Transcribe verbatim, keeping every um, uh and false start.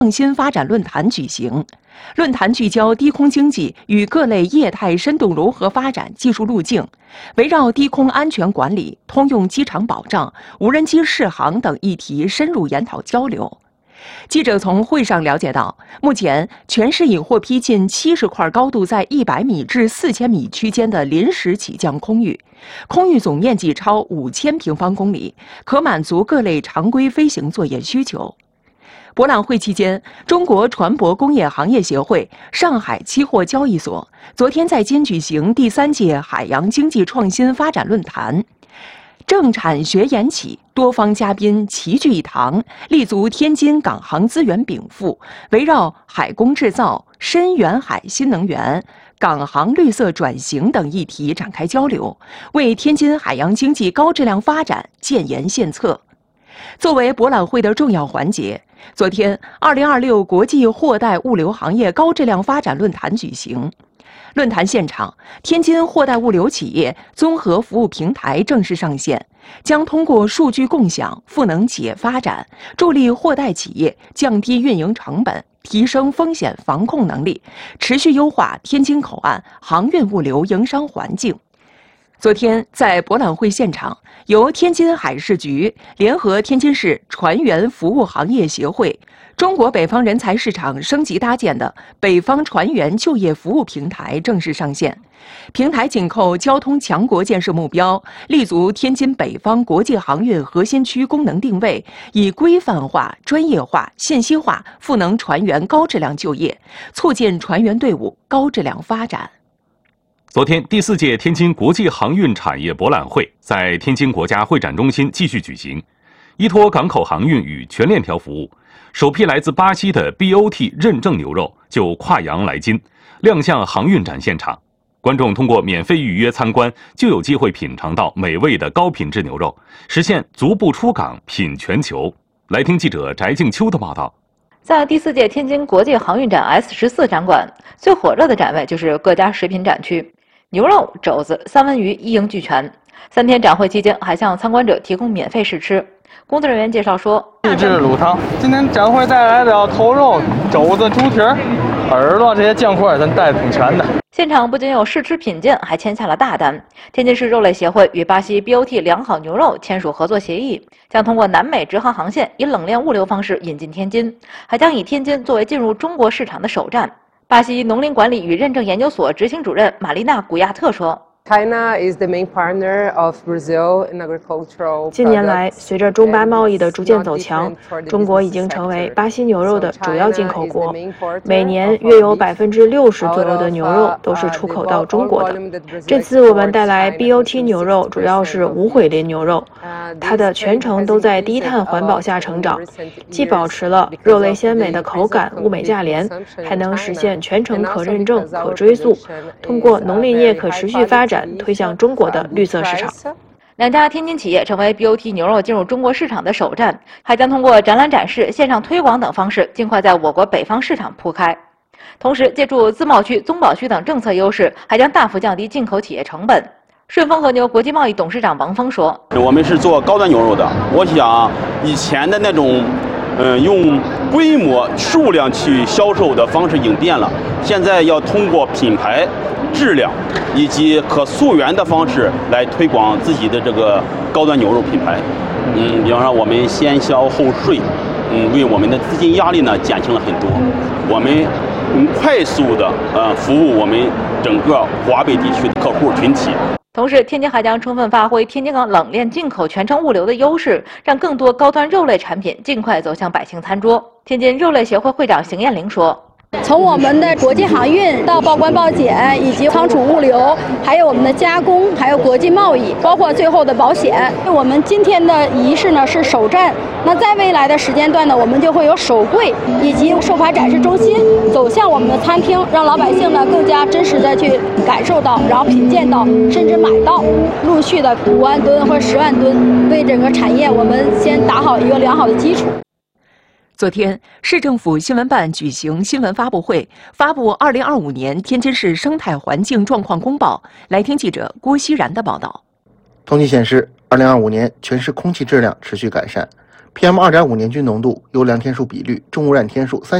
创新发展论坛举行。论坛聚焦低空经济与各类业态深度融合发展技术路径，围绕低空安全管理、通用机场保障、无人机适航等议题深入研讨交流。记者从会上了解到，目前全市已获批近七十块高度在一百米至四千米区间的临时起降空域，空域总面积超五千平方公里，可满足各类常规飞行作业需求。博览会期间，中国船舶工业行业协会上海期货交易所昨天在京举行第三届海洋经济创新发展论坛。政产学研企多方嘉宾齐聚一堂，立足天津港航资源禀赋，围绕海工制造、深远海新能源、港航绿色转型等议题展开交流，为天津海洋经济高质量发展建言献策。作为博览会的重要环节，昨天二零二六国际货代物流行业高质量发展论坛举行。论坛现场，天津货代物流企业综合服务平台正式上线，将通过数据共享赋能企业发展，助力货代企业降低运营成本，提升风险防控能力，持续优化天津口岸航运物流营商环境。昨天在博览会现场，由天津海事局联合天津市船员服务行业协会、中国北方人才市场升级搭建的北方船员就业服务平台正式上线。平台紧扣交通强国建设目标，立足天津北方国际航运核心区功能定位，以规范化、专业化、信息化赋能船员高质量就业，促进船员队伍高质量发展。 昨天，第四届天津国际航运产业博览会在天津国家会展中心继续举行。依托港口航运与全链条服务，首批来自巴西的 B O T 认证牛肉就跨洋来津，亮相航运展现场。观众通过免费预约参观，就有机会品尝到美味的高品质牛肉，实现足不出港品全球。来听记者翟静秋的报道。 在第四届天津国际航运展 S 十四 展馆，最火热的展位就是各家食品展区。牛肉、肘子、三文鱼一应俱全。三天展会期间，还向参观者提供免费试吃。工作人员介绍说， 秘制卤汤。今天展会带来的头肉、肘子、猪蹄儿、耳朵这些酱块，咱带的挺全的。 现场不仅有试吃品鉴，还签下了大单。天津市肉类协会与巴西 B O T 良好牛肉签署合作协议，将通过南美直航航线以冷链物流方式引进天津，还将以天津作为进入中国市场的首站。巴西农林管理与认证研究所执行主任玛丽娜·古亚特说。 China is the main partner of Brazil in agricultural. 近年来，随着中巴贸易的逐渐走强，中国已经成为巴西牛肉的主要进口国。每年约有百分之六十左右的牛肉都是出口到中国的。这次我们带来 B O T 牛肉，主要是无毁磷牛肉，它的全程都在低碳环保下成长，既保持了肉类鲜美的口感、物美价廉，还能实现全程可认证、可追溯，通过农林业可持续发展。推向中国的绿色市场。 两家天津企业成为 B O T 牛肉进入中国市场的首站，还将通过展览展示、线上推广等方式，尽快在我国北方市场铺开。同时，借助自贸区、综保区等政策优势，还将大幅降低进口企业成本。顺丰和牛国际贸易董事长王峰说：“ 我们是做高端牛肉的，我想以前的那种。”嗯，用规模、数量去销售的方式已经变了，现在要通过品牌、质量以及可溯源的方式来推广自己的这个高端牛肉品牌。嗯，比方说我们先销后税，嗯，为我们的资金压力呢减轻了很多。我们嗯快速的呃服务我们整个华北地区的客户群体。 同时，天津还将充分发挥天津港冷链进口全程物流的优势，让更多高端肉类产品尽快走向百姓餐桌。天津肉类协会会长邢艳玲说：“ 从我们的国际航运到报关报检，以及仓储物流，还有我们的加工，还有国际贸易，包括最后的保险。我们今天的仪式呢是首站，那在未来的时间段呢，我们就会有首柜以及售牌展示中心走向我们的餐厅，让老百姓呢更加真实的去感受到，然后品鉴到，甚至买到。陆续的五万吨或者十万吨，为整个产业我们先打好一个良好的基础。” 昨天，市政府新闻办举行新闻发布会，发布二零二五年天津市生态环境状况公报。来听记者郭熙然的报道。 统计显示，二零二五年全市空气质量持续改善， P M 二点五 年均浓度、优良天数比率、重污染天数三